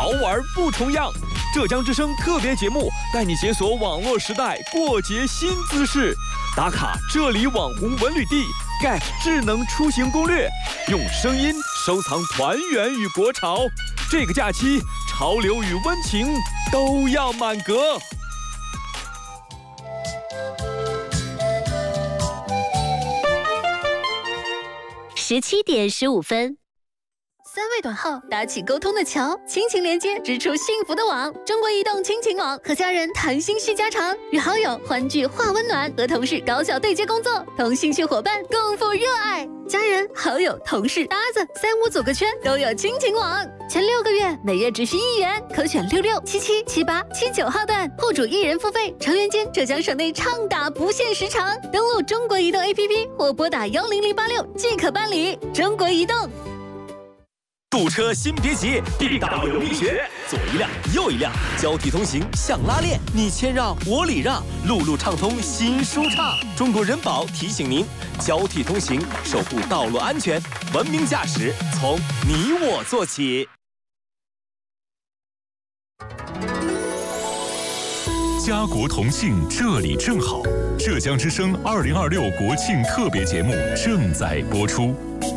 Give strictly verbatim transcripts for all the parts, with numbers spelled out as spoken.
玩不重样。浙江之声特别节目带你解锁网络时代过节新姿势，打卡这里网红文旅地 G A P 智能出行攻略，用声音收藏团圆与国潮。这个假期，潮流与温情都要满格。 十七点十五分。 三位短号搭起沟通的桥，亲情连接织出幸福的网。中国移动亲情网，和家人谈心续家常，与好友欢聚话温暖，和同事高效对接工作，同兴趣伙伴共赴热爱。家人、好友、同事、搭子，三五组个圈都有亲情网。前六个月每月只需一元，可选六六、七七、七八、七九号段，户主一人付费，成员间浙江省内畅打不限时长。登录中国移动 A P P 或拨打幺零零八六即可办理。中国移动。 堵车先别急，地道有秘诀，左一辆右一辆，交替通行像拉练，你谦让我礼让，路路畅通心舒畅。中国人保提醒您，交替通行，守护道路安全，文明驾驶从你我做起。 家国同庆，这里正好。浙江之声二零二六国庆特别节目正在播出。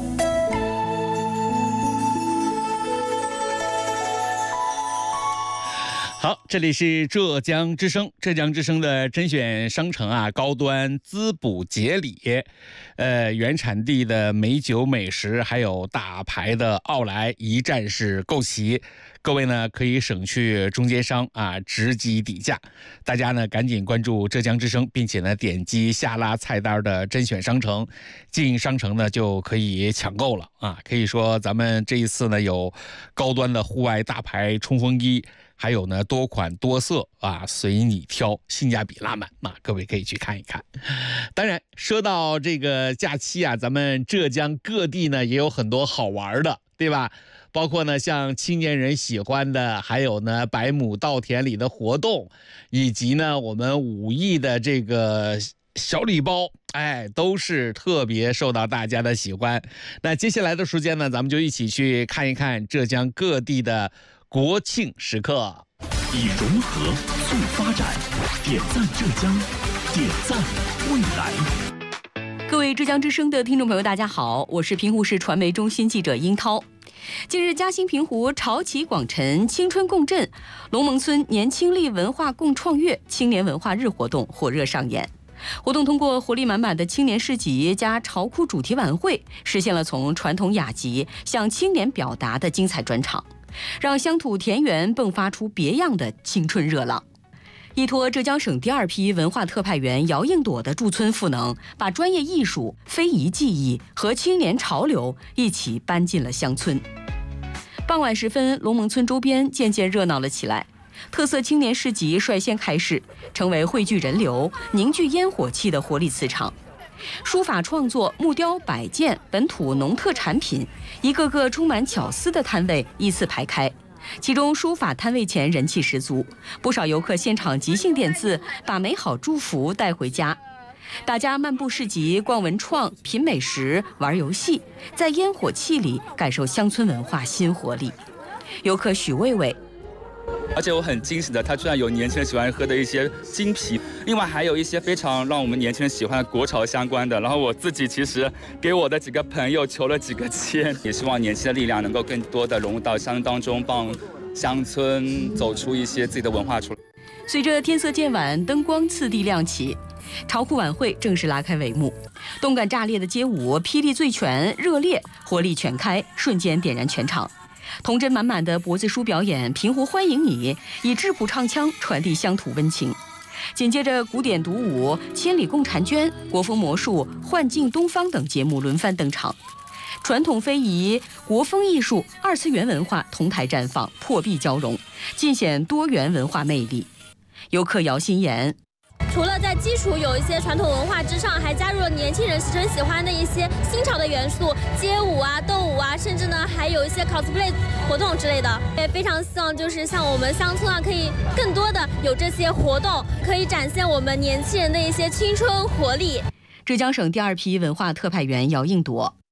好，这里是浙江之声，浙江之声的甄选商城啊，高端滋补节礼，呃，原产地的美酒美食，还有大牌的奥莱一站式购齐，各位呢可以省去中间商啊直击底价，大家呢赶紧关注浙江之声，并且呢点击下拉菜单的甄选商城，进商城呢就可以抢购了啊！可以说咱们这一次呢有高端的户外大牌冲锋衣。 还有呢，多款多色啊，随你挑，性价比拉满啊，各位可以去看一看。当然，说到这个假期啊，咱们浙江各地呢也有很多好玩的，对吧？包括呢像青年人喜欢的，还有呢百亩稻田里的活动，以及呢我们武艺的这个小礼包，哎，都是特别受到大家的喜欢。那接下来的时间呢，咱们就一起去看一看浙江各地的 国庆时刻， 以融合促发展，点赞浙江，点赞未来。 各位浙江之声的听众朋友，大家好，我是平湖市传媒中心记者殷涛。近日，嘉兴平湖潮起广陈青春共振龙门村年轻力文化共创月青年文化日活动火热上演。 活动通过活力满满的青年市集加潮酷主题晚会，实现了从传统雅集向青年表达的精彩专场，让乡土田园迸发出别样的青春热浪。依托浙江省第二批文化特派员姚应朵的驻村赋能，把专业艺术、非遗技艺和青年潮流一起搬进了乡村。傍晚时分，龙门村周边渐渐热闹了起来。 特色青年市集率先开市，成为汇聚人流、凝聚烟火气的活力磁场。书法创作、木雕摆件、本土农特产品，一个个充满巧思的摊位依次排开。其中书法摊位前人气十足，不少游客现场即兴点字，把美好祝福带回家。大家漫步市集、逛文创、品美食、玩游戏，在烟火气里感受乡村文化新活力。游客许卫卫。 而且我很惊喜的，它居然有年轻人喜欢喝的一些精啤，另外还有一些非常让我们年轻人喜欢的国潮相关的。然后我自己其实给我的几个朋友求了几个签，也希望年轻的力量能够更多的融入到乡当中，帮乡村走出一些自己的文化出来。 随着天色渐晚，灯光次第亮起，潮酷晚会正式拉开帷幕。动感炸裂的街舞、霹雳醉拳、热烈活力全开，瞬间点燃全场。 童真满满的脖子书表演《平湖欢迎你》，以质朴唱腔传递乡土温情。紧接着，古典独舞、千里共婵娟、国风魔术、幻境东方等节目轮番登场，传统非遗、国风艺术、二次元文化同台绽放，破壁交融，尽显多元文化魅力。游客姚心妍。 除了在基础有一些传统文化之上，还加入了年轻人很喜欢的一些新潮的元素，街舞啊、斗舞啊，甚至呢还有一些 cosplay 活动之类的。也非常希望就是像我们乡村啊，可以更多的有这些活动，可以展现我们年轻人的一些青春活力。 浙江省第二批文化特派员姚应朵。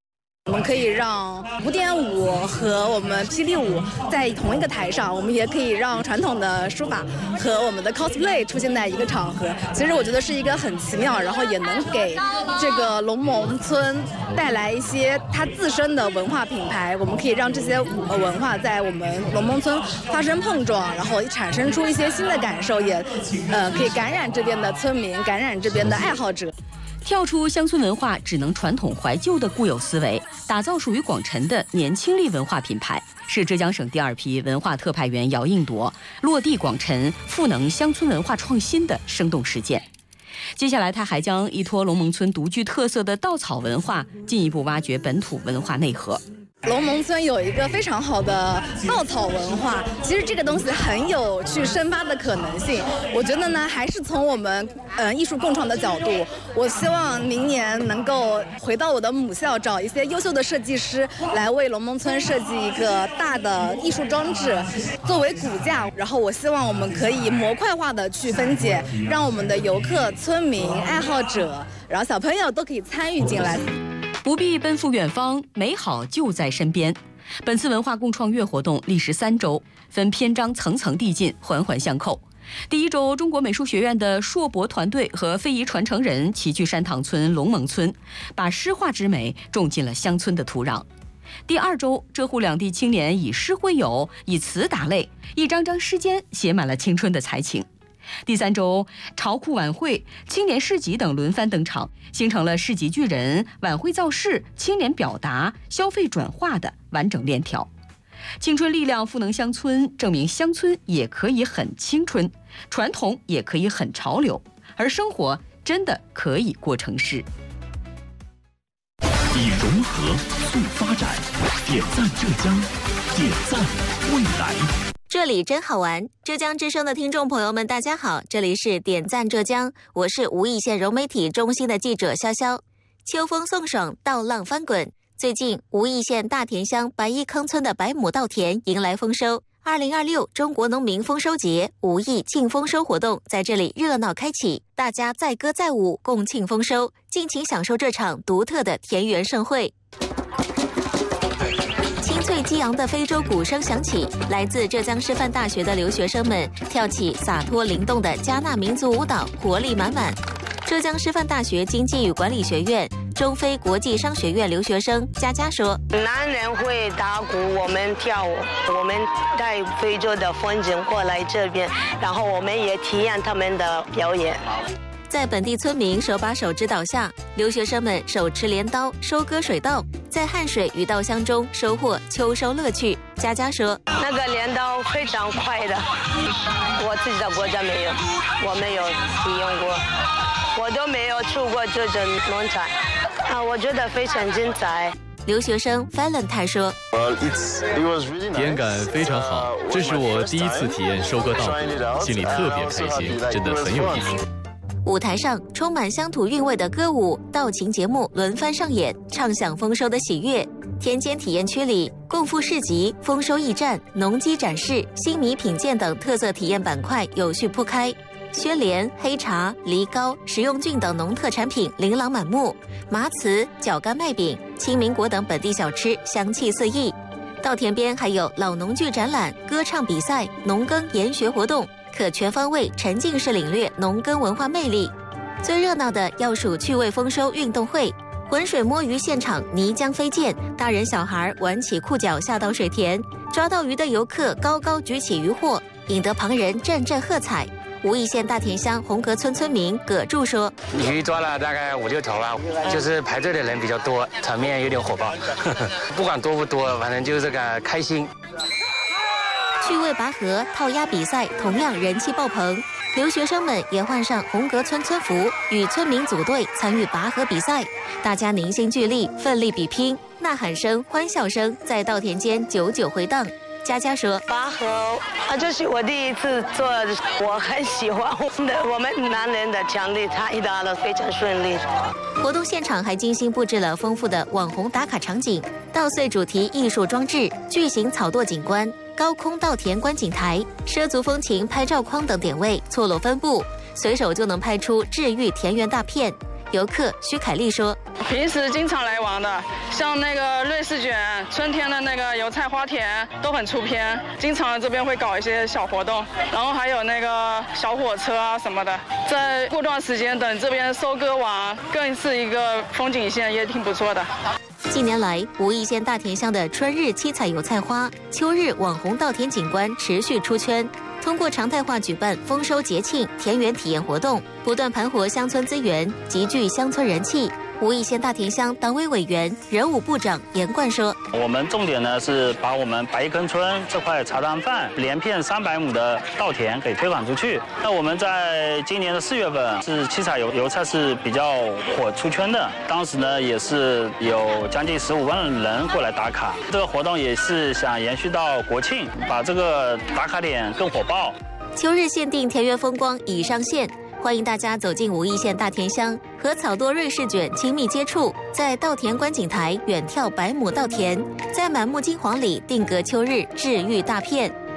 我们可以让古典舞和我们霹雳舞在同一个台上，我们也可以让传统的书法和我们的 cosplay 出现在一个场合。其实我觉得是一个很奇妙，然后也能给这个龙蒙村带来一些它自身的文化品牌。我们可以让这些文化在我们龙蒙村发生碰撞，然后产生出一些新的感受，也呃可以感染这边的村民，感染这边的爱好者。 跳出乡村文化只能传统怀旧的固有思维，打造属于广陈的年轻力文化品牌，是浙江省第二批文化特派员姚应铎落地广陈赋能乡村文化创新的生动实践。接下来，他还将依托龙蒙村独具特色的稻草文化，进一步挖掘本土文化内核。 龙蒙村有一个非常好的稻草文化，其实这个东西很有去深发的可能性。我觉得呢，还是从我们呃艺术共创的角度，我希望明年能够回到我的母校，找一些优秀的设计师来为龙蒙村设计一个大的艺术装置作为骨架，然后我希望我们可以模块化的去分解，让我们的游客、村民、爱好者，然后小朋友都可以参与进来。 不必奔赴远方，美好就在身边。本次文化共创月活动历时三周，分篇章层层递进，环环相扣。第一周，中国美术学院的硕博团队和非遗传承人齐聚山塘村、龙蒙村，把诗画之美种进了乡村的土壤。第二周，浙沪两地青年以诗会友，以词打擂，一张张诗笺写满了青春的才情。第三周，潮酷晚会、青年市集等轮番登场，形成了市集巨人、晚会造势、青年表达、消费转化的完整链条。青春力量赋能乡村，证明乡村也可以很青春，传统也可以很潮流，而生活真的可以过城市。 以融合促发展，点赞浙江，点赞未来。 这里真好玩！浙江之声的听众朋友们，大家好，这里是点赞浙江，我是无意县融媒体中心的记者潇潇。秋风送爽，稻浪翻滚。最近，无意县大田乡白衣坑村的百亩稻田迎来丰收。二零二六中国农民丰收节无意庆丰收活动在这里热闹开启，大家载歌载舞，共庆丰收，尽情享受这场独特的田园盛会。清脆激昂的非洲鼓声响起，来自浙江师范大学的留学生们跳起洒脱灵动的加纳民族舞蹈，活力满满。浙江师范大学经济与管理学院中非国际商学院留学生佳佳说：“ 男人会打鼓，我们跳舞，我们带非洲的风景过来这边，然后我们也体验他们的表演。” 在本地村民手把手指导下，留学生们手持镰刀收割水稻，在汗水与稻香中收获秋收乐趣。佳佳说：“ 那个镰刀非常快的，我自己的国家没有，我没有体验过，我都没有出过这种农场啊，我觉得非常精彩。” 留学生 Valentine 说：“ 体验感非常好，这是我第一次体验收割稻谷，心里特别开心，真的很有意思。” 舞台上充满乡土韵味的歌舞、稻琴节目轮番上演，畅享丰收的喜悦。田间体验区里，共富市集、丰收驿站、农机展示、新米品鉴等特色体验板块有序铺开。宣莲、黑茶、梨膏、食用菌等农特产品琳琅满目，麻糍、角干麦饼、青民果等本地小吃香气四溢。稻田边还有老农具展览、歌唱比赛、农耕研学活动，可全方位沉浸式领略农耕文化魅力。最热闹的要数趣味丰收运动会，浑水摸鱼现场泥浆飞溅，大人小孩玩起裤脚下到水田，抓到鱼的游客高高举起鱼获，引得旁人阵阵喝彩。无意县大田乡红河村村民葛柱说：“ 鱼抓了大概五六条吧，就是排队的人比较多，场面有点火爆。不管多不多，反正就是个开心。” 趣味拔河、套鸭比赛同样人气爆棚，留学生们也换上红阁村村服，与村民组队参与拔河比赛，大家凝心聚力，奋力比拼，呐喊声、欢笑声在稻田间久久回荡。佳佳说：“ 拔河啊，这是我第一次做，我很喜欢。我们男人的强力太大了，非常顺利。” 活动现场还精心布置了丰富的网红打卡场景、稻穗主题艺术装置、巨型草垛景观、高空稻田观景台、畲族风情拍照框等点位错落分布，随手就能拍出治愈田园大片。 游客徐凯丽说：“ 平时经常来玩的，像那个瑞士卷、春天的那个油菜花田都很出片，经常这边会搞一些小活动，然后还有那个小火车啊什么的。再过段时间等这边收割完，更是一个风景线，也挺不错的。” 近年来，无意县大田乡的春日七彩油菜花、秋日网红稻田景观持续出圈。通过常态化举办丰收节庆、田园体验活动，不断盘活乡村资源，集聚乡村人气。无意县大田乡党委委员、人武部长严冠说：“ 我们重点呢是把我们白坑村这块茶汤饭连片三百亩的稻田给推广出去。那我们在今年的四月份是七彩油油菜是比较火出圈的，当时呢也是有将近十五万人过来打卡。这个活动也是想延续到国庆，把这个打卡点更火爆。” 秋日限定田园风光已上线。欢迎大家走进无意县大田乡，和草多瑞士卷亲密接触，在稻田观景台远眺百亩稻田，在满目金黄里定格秋日治愈大片。